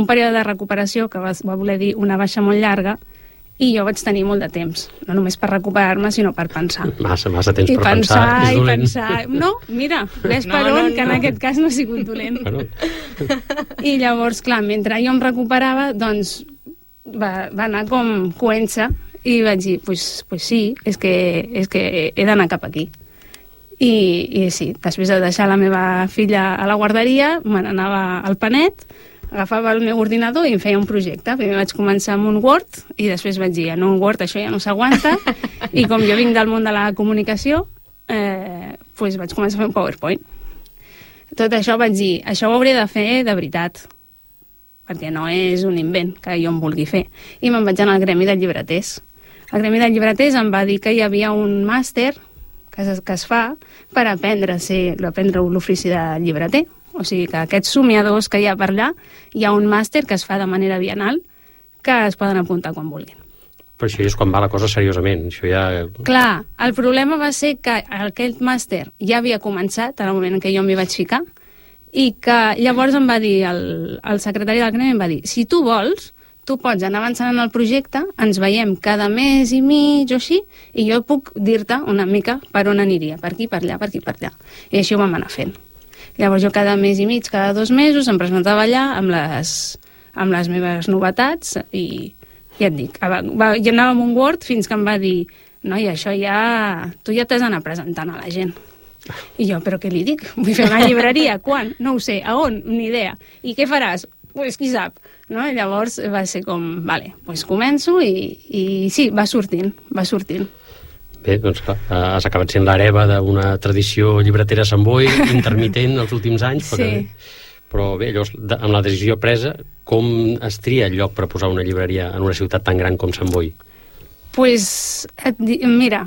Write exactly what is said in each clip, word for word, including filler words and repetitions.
un període de recuperació que va, va voler dir una baixa molt llarga, i jo vaig tenir molt de temps, no només per recuperar-me, sinó per pensar. Massa, massa temps I per pensar, pensar és dolent. I pensar, no, mira, ves No, per no, on, no. que en aquest cas no ha sigut dolent. Bueno, I llavors, clar, mentre jo em recuperava, doncs va, va anar com coent-se i vaig dir, pues, pues sí, és que, és que he d'anar cap aquí. I, I sí, després de deixar la meva filla a la guarderia, me n'anava al Panet, agafava el meu ordinador i em feia un projecte. Primer vaig començar amb un Word i després vaig dir, en un Word això ja no s'aguanta, i com jo vinc del món de la comunicació, eh, pues vaig començar a fer un PowerPoint. Tot això vaig dir, això ho hauré de fer de veritat, perquè no és un invent que jo em vulgui fer. I me'n vaig anar al Gremi de Llibreters. El Gremi de Llibreters em va dir que hi havia un màster que es, que es fa per aprendre, ser, aprendre l'ofici de llibreter. O sigui que aquests somiadors que hi ha per allà, hi ha un màster que es fa de manera bienal que es poden apuntar quan vulguin. però això és quan va la cosa seriosament. Això ja... Clar, el problema va ser que aquest màster ja havia començat en el moment en què jo m'hi vaig ficar i que llavors em va dir, el, el secretari del Gremi em va dir, si tu vols, tu pots anar avançant en el projecte, ens veiem cada mes i mig o així, i jo puc dir-te una mica per on aniria, per aquí, per allà, per aquí, per allà. I així ho vam anar fent. Llavors jo cada mes i mig, cada dos mesos, em presentava allà amb les, amb les meves novetats i ja et dic, va, va, jo anava amb un Word fins que em va dir, noi, això ja... tu ja t'has d'anar presentant a la gent. I jo, però què li dic? Vull fer una llibreria? Quan? No ho sé. A on? Ni idea. I què faràs? Pues qui sap. No? I llavors va ser com, vale, pues començo i, i sí, va sortint, va sortint. Bé, doncs clar, has acabat sent l'hereva d'una tradició llibretera a Sant Boi, intermitent els últims anys, però, Sí. bé, però bé, llavors, de- amb la decisió presa, com es tria el lloc per posar una llibreria en una ciutat tan gran com Sant Boi? Pues, et di- mira,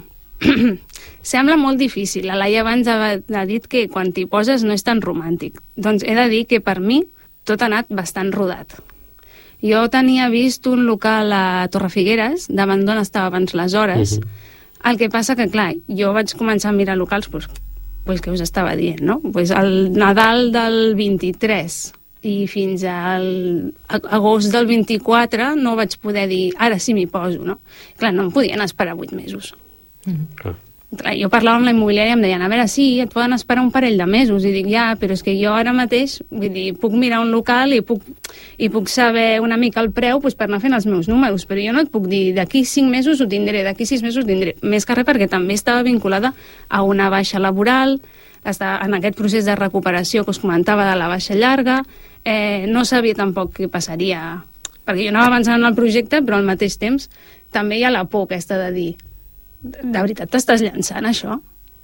sembla molt difícil. La Laia abans ha, ha dit que quan t'hi poses no és tan romàntic. Doncs he de dir que per mi tot ha anat bastant rodat. Jo tenia vist un local a Torrefigueres, davant d'on estava abans les hores. Mhm. El que passa que, clar, jo vaig començar a mirar locals, pues, pues que us estava dient, no? Pues el Nadal del vint-i-tres i fins al agost del vint-i-quatre no vaig poder dir, ara sí m'hi poso, no? Clar, no em podien esperar vuit mesos. Clar. Clar, jo parlava amb la immobiliària i em deien, a veure, sí, et poden esperar un parell de mesos. I dic, ja, però és que jo ara mateix, vull dir, puc mirar un local i puc, i puc saber una mica el preu pues, per anar fent els meus números, però jo no et puc dir, d'aquí cinc mesos ho tindré, d'aquí sis mesos ho tindré. Més que res perquè també estava vinculada a una baixa laboral, està en aquest procés de recuperació que us comentava de la baixa llarga, eh, no sabia tampoc què passaria, perquè jo anava avançant en el projecte, però al mateix temps també hi ha la por aquesta de dir, de veritat t'estàs llançant això?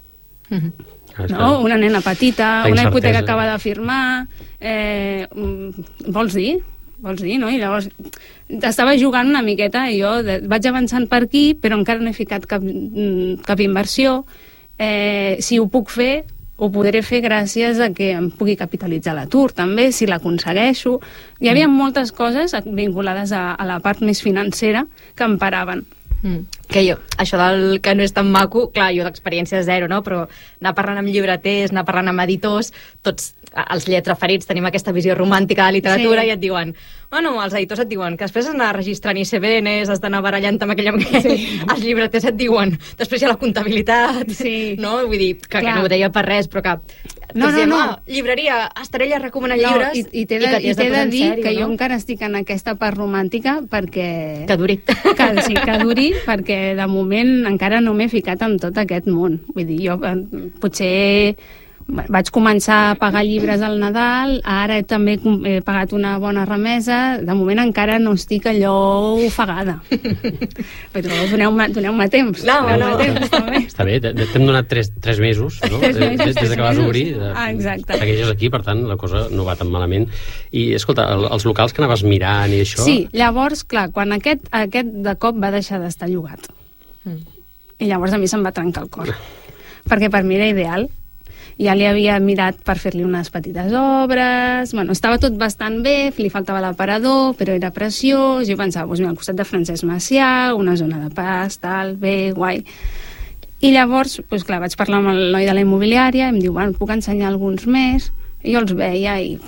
Ah, és No? clar. Una nena petita, La una hipoteca incertesa. que acaba de firmar, eh, mm, vols dir? Vols dir, no? I llavors estava jugant una miqueta i jo de, vaig avançant per aquí, però encara no he ficat cap, mm, cap inversió. Eh, si ho puc fer, ho podré fer gràcies a que em pugui capitalitzar l'atur, també, si l'aconsegueixo. Hi havia moltes coses vinculades a, a la part més financera que em paraven. Mm. Que jo, això del que no és tan maco, clar, jo d'experiència zero, no? Però anar parlant amb llibreters, anar parlant amb editors, tots els lletreferits tenim aquesta visió romàntica de literatura Sí. i et diuen, bueno, els editors et diuen que després has d'anar registrant I C B Ns, has d'anar barallant amb aquell amb aquell, Sí. els llibreters et diuen, després hi ha la comptabilitat, Sí. no? Vull dir, que, que Clar. no ho deia per res, però que No, tots no, diem, no. "Ah, llibreria, Estrella recomana No, llibres i, i t'he de, que i t'hi has t'he de posar en dir sèrio, que no? jo encara estic en aquesta part romàntica perquè... Que duri. Que, sí, que duri, perquè de moment encara no m'he ficat en tot aquest món. Vull dir, jo eh, potser vaig començar a pagar llibres al Nadal, ara també com- he pagat una bona remesa, de moment encara no estic allò ofegada. Però doneu-me doneu temps. No, doneu-me no. temps, també. Està bé, te- t'hem donat tres, tres mesos, no? Tres mesos, des, des tres que vas mesos. obrir. eh, Ah, exacte. Segueixes aquí, per tant, la cosa no va tan malament. I, escolta, el, els locals que anaves mirant i això... Sí, llavors, clar, quan aquest, aquest de cop va deixar d'estar llogat. Mm. I llavors a mi se'm va trencar el cor. Perquè per mi era ideal. Ja li havia mirat per fer-li unes petites obres, bueno, estava tot bastant bé, li faltava l'aparador, però era preciós, jo pensava, doncs mira, al costat de Francesc Macià, una zona de pas, tal, bé, guai. I llavors, doncs clar, vaig parlar amb el noi de la immobiliària, i em diu, bueno, puc ensenyar alguns més, i jo els veia i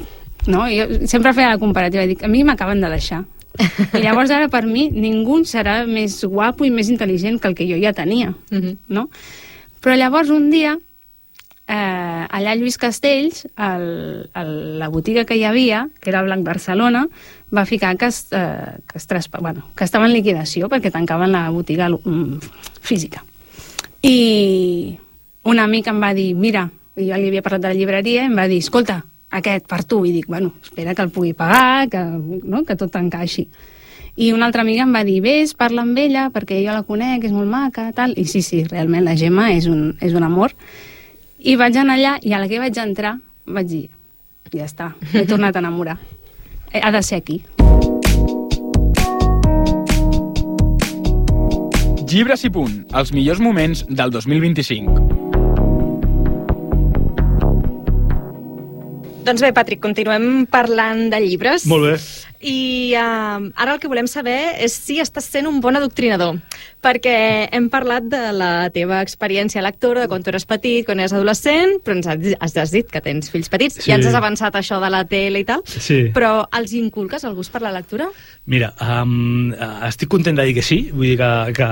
no? Jo sempre feia la comparativa, dic, a mi m'acaben de deixar. I llavors ara per mi ningú serà més guapo i més intel·ligent que el que jo ja tenia, uh-huh. no? Però llavors un dia, eh, allà a Lluís Castells, el, el, la botiga que hi havia, que era Blanc Barcelona, va ficar que, es, eh, que, es traspa, bueno, que estava en liquidació perquè tancaven la botiga um, física. I un amic em va dir, mira, jo li havia parlat de la llibreria, em va dir, escolta, aquest per tu, i dic, bueno, espera que el pugui pagar, que, no? que tot encaixi. I una altra amiga em va dir, ves, parla amb ella, perquè jo la conec, és molt maca, tal, i sí, sí, realment la Gemma és un, és un amor. I vaig anar allà, i a la que vaig entrar, vaig dir, ja està, m'he tornat a enamorar. Ha de ser aquí. Llibres i punt, els millors moments del dos mil vint-i-cinc. Doncs bé, Patrick, continuem parlant de llibres. Molt bé. I uh, ara el que volem saber és si estàs sent un bon adoctrinador, perquè hem parlat de la teva experiència lectora, de quan tu eres petit, quan eres adolescent, però ens has, has dit que tens fills petits, sí. Ja ens has avançat això de la tele i tal, sí. Però els inculques el gust per la lectura? Mira, um, estic content de dir que sí, vull dir que, que,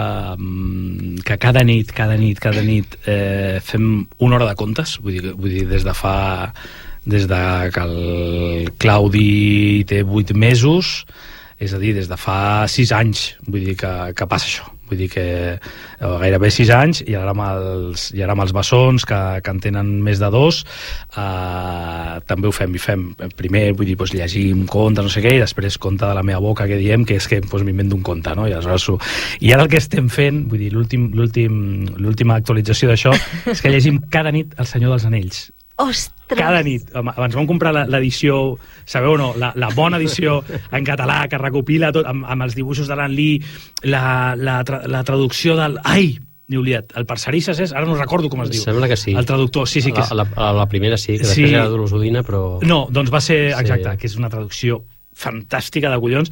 que cada nit, cada nit, cada nit eh, fem una hora de contes, vull dir, vull dir des de fa... des de que el Claudi té vuit mesos, és a dir, des de fa sis anys, vull dir que, que passa això. Vull dir que gairebé sis anys, i ara amb els, i ara amb els bessons, que, que en tenen més de dos, eh, també ho fem, i fem. Primer, vull dir, doncs, llegim contes, no sé què, i després conte de la meva boca, que diem, que és que doncs, m'invento un conte, no? I, aleshores, I ara el que estem fent, vull dir, l'última actualització d'això, és que llegim cada nit El Senyor dels Anells. Ostres! Cada nit. Abans vam comprar l'edició, sabeu o no, la, la bona edició en català, que recopila tot, amb, amb els dibuixos de l'An Lee, la, la, tra la traducció del... Ai! N'he oblidat. El Parcerisses és... Ara no recordo com es diu. Sembla que sí. El traductor, sí, sí que és... La, la, la primera sí, que després sí. Era Dolors Udina, però... No, doncs va ser... Exacte, sí. Que és una traducció fantàstica de collons.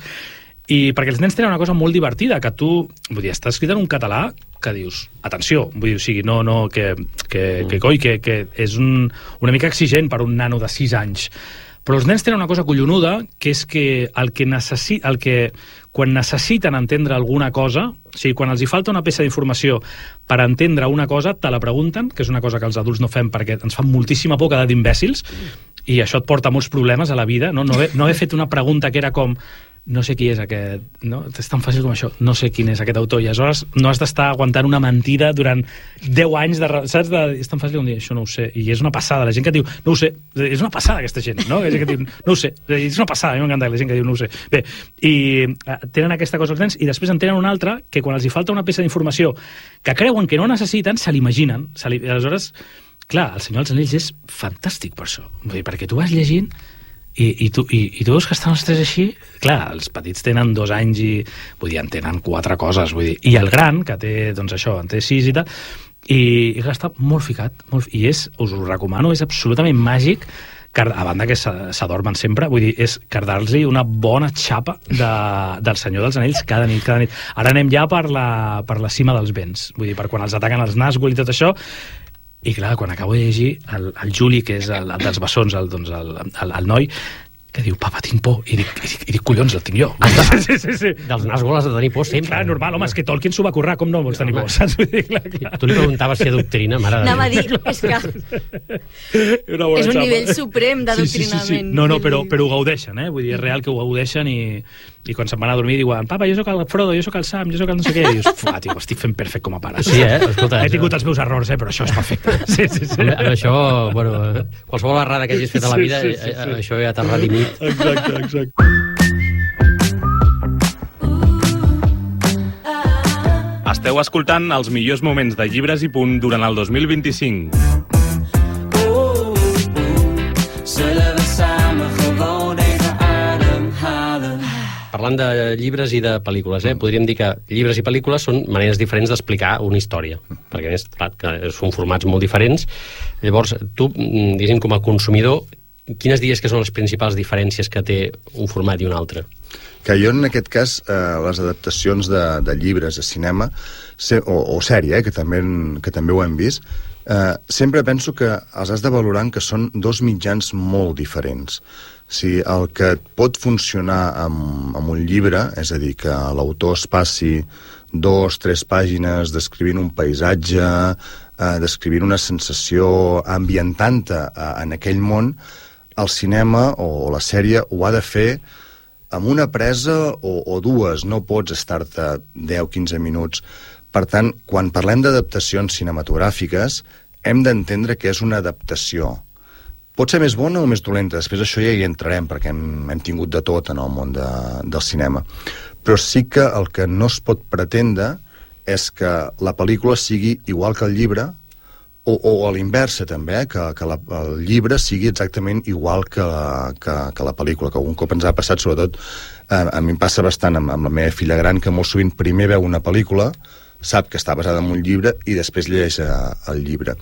I perquè els nens tenen una cosa molt divertida, que tu, vull dir, està escrit en un català que dius, atenció, vull dir, o sigui, no, no, que, que, que coi, que, que és un, una mica exigent per un nano de sis anys. Però els nens tenen una cosa collonuda, que és que el que necessita, el que quan necessiten entendre alguna cosa, o sigui, quan els hi falta una peça d'informació per entendre una cosa, te la pregunten, que és una cosa que els adults no fem perquè ens fa moltíssima por quedar d'imbècils, i això et porta molts problemes a la vida, no, no, haver, no haver fet una pregunta que era com... no sé qui és aquest, no? És tan fàcil com això, no sé quin és aquest autor, i aleshores no has d'estar aguantant una mentida durant deu anys, de, saps? De, és tan fàcil com dir, això no ho sé, i és una passada, la gent que diu, no ho sé, és una passada aquesta gent, no? La gent que diu, no ho sé, és una passada, a mi m'encanta la gent que diu, no ho sé. Bé, i eh, tenen aquesta cosa els nens, i després en tenen una altra, que quan els hi falta una peça d'informació que creuen que no necessiten, se l'imaginen, se li... aleshores, clar, El Senyor dels Anells és fantàstic per això, vull dir, perquè tu vas llegint I, i, tu, i, i tu veus que estan els tres així, clar, els petits tenen dos anys i, vull dir, en tenen quatre coses, vull dir, i el gran, que té, doncs això, en té sis i tal, i, i està molt ficat, molt, i és, us ho recomano, és absolutament màgic, que, a banda que s'adormen sempre, vull dir, és cardar-los una bona xapa de, del Senyor dels Anells cada nit, cada nit. Ara anem ja per la, per la cima dels vents, vull dir, per quan els ataquen els Nazgûl i tot això. I clar, quan acabo de llegir, el, el Juli, que és el, el dels bessons, el, doncs el, el, el noi, que diu, papa, tinc por, i dic, i dic, i dic collons, el tinc jo. Sí, sí, sí. Dels Nazgûl has de tenir por sempre. Clar, normal, home, és que Tolkien s'ho va currar, com no vols tenir por, saps? Clar, clar. Tu li preguntaves si adoctrina, mare de Déu. Anava a dir, és que... és un nivell suprem d'adoctrinament. Sí, sí, sí, sí. No, no, però, però ho gaudeixen, eh? Vull dir, és real que ho gaudeixen i... I quan se'n van a dormir diuen, papa, jo sóc el Frodo, jo sóc el Sam, jo sóc el no sé què, i dius, fuà, tio, ho estic fent perfecte com a pare. Sí, eh? Escolta, he tingut els meus errors, eh? Però això és perfecte. Sí, sí, sí. Amb, amb això, bueno, qualsevol errada que hagis fet a la vida, sí, sí, sí, sí. Això ja t'ha redimit. Exacte, exacte. Esteu escoltant els millors moments de Llibres i Punt durant el dos mil vint-i-cinc. Parlant de llibres i de pel·lícules, eh? Podríem dir que llibres i pel·lícules són maneres diferents d'explicar una història, perquè és clar que són formats molt diferents. Llavors, tu, diguéssim, com a consumidor, quines diries que són les principals diferències que té un format i un altre? Que jo, en aquest cas, eh, les adaptacions de, de llibres a cinema, se, o, o sèrie, eh, que, també, que també ho hem vist, eh, sempre penso que els has de valorar que són dos mitjans molt diferents. Si el que pot funcionar amb, amb un llibre, és a dir, que l'autor es passi dos, tres pàgines descrivint un paisatge, eh, descrivint una sensació, ambientant-te eh, en aquell món, el cinema o la sèrie ho ha de fer amb una presa o, o dues, no pots estar-te deu a quinze minuts. Per tant, quan parlem d'adaptacions cinematogràfiques, hem d'entendre que és una adaptació. Pot ser més bona o més dolenta, després això ja hi entrarem, perquè hem, hem tingut de tot en el món de, del cinema. Però sí que el que no es pot pretendre és que la pel·lícula sigui igual que el llibre, o, o a l'inversa també, eh? que, que la, el llibre sigui exactament igual que la, que, que la pel·lícula, que algun cop ens ha passat, sobretot eh, a mi em passa bastant amb, amb la meva filla gran, que molt sovint primer veu una pel·lícula, sap que està basada en un llibre i després llegeix eh, el llibre.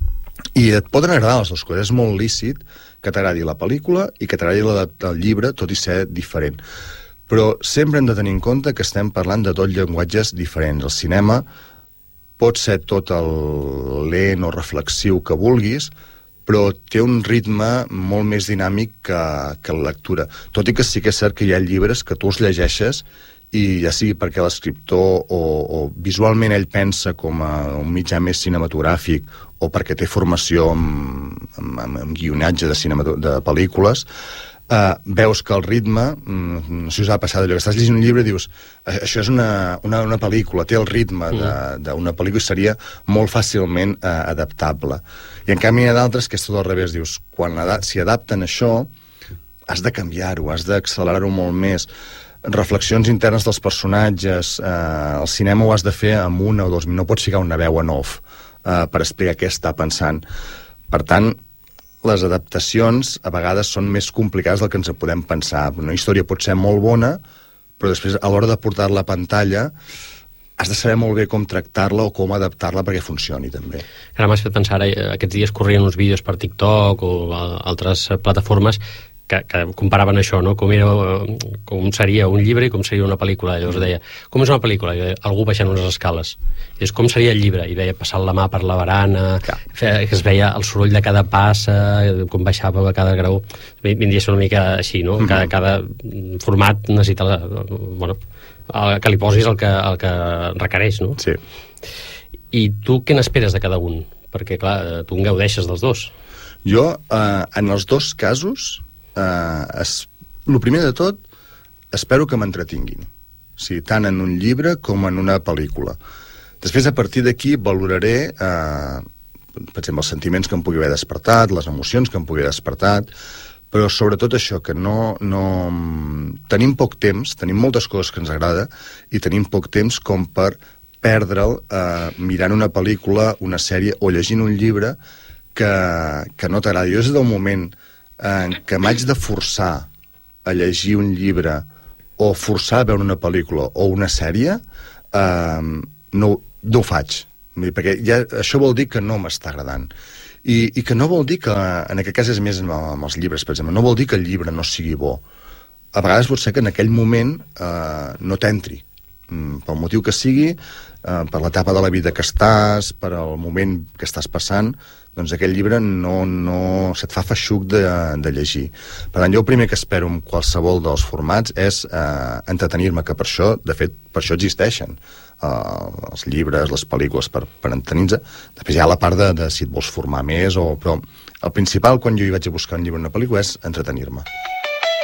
I et poden agradar les dues coses, és molt lícit que t'agradi la pel·lícula i que t'agradi el llibre, tot i ser diferent. Però sempre hem de tenir en compte que estem parlant de dos llenguatges diferents. El cinema pot ser tot el lent o reflexiu que vulguis, però té un ritme molt més dinàmic que, que la lectura. Tot i que sí que és cert que hi ha llibres que tu els llegeixes i ja sigui perquè l'escriptor o, o visualment ell pensa com a un mitjà més cinematogràfic o perquè té formació en, en, en guionatge de, de pel·lícules, eh, veus que el ritme, no sé si us ha passat allò, que estàs llegint un llibre i dius això és una, una, una pel·lícula, té el ritme d'una pel·lícula i seria molt fàcilment eh, adaptable. I en canvi hi ha d'altres que és tot al revés, dius, quan si adapten això, has de canviar-ho, has d'accelerar-ho molt més. Reflexions internes dels personatges, eh, el cinema ho has de fer amb una o dos, no pots ficar una veu en off eh, per explicar què està pensant. Per tant, les adaptacions a vegades són més complicades del que ens podem pensar. Una història pot ser molt bona, però després a l'hora de portar-la a pantalla has de saber molt bé com tractar-la o com adaptar-la perquè funcioni també. Ara m'has fet pensar, ara, aquests dies corrien uns vídeos per TikTok o altres plataformes que, que comparaven això, no? Com, era, com seria un llibre i com seria una pel·lícula. Llavors deia, com és una pel·lícula? I deia, algú baixant unes escales. I és com seria el llibre? I deia, passant la mà per la barana, feia, que es veia el soroll de cada passa, com baixava a cada graó. Vindria a ser una mica així, no? Mm-hmm. Cada, cada format necessita la, bueno, el, que li posis el que, el que requereix, no? Sí. I tu què n'esperes de cada un? Perquè, clar, tu en gaudeixes dels dos. Jo, eh, en els dos casos, Uh, es, el primer de tot espero que m'entretinguin, o sigui, tant en un llibre com en una pel·lícula. Després, a partir d'aquí, valoraré uh, per exemple, els sentiments que em pugui haver despertat, les emocions que em pugui haver despertat, però sobretot això, que no, no... tenim poc temps, tenim moltes coses que ens agrada i tenim poc temps com per perdre'l uh, mirant una pel·lícula, una sèrie o llegint un llibre que, que no t'agrada. Jo és del moment en què m'haig de forçar a llegir un llibre o forçar a veure una pel·lícula o una sèrie, eh, no, no ho faig. Perquè ja, això vol dir que no m'està agradant. I, I que no vol dir que, en aquest cas és més amb els llibres, per exemple, no vol dir que el llibre no sigui bo. A vegades pot ser que en aquell moment eh, no t'entri. Pel motiu que sigui, eh, per l'etapa de la vida que estàs, per el moment que estàs passant, doncs aquell llibre no, no se't fa feixuc de, de llegir. Per tant, jo el primer que espero en qualsevol dels formats és eh, entretenir-me, que per això, de fet, per això existeixen eh, els llibres, les pel·lícules, per, per entretenir-se. Després hi ha la part de, de si et vols formar més, o, però el principal quan jo hi vaig a buscar un llibre o una pel·lícula és entretenir-me.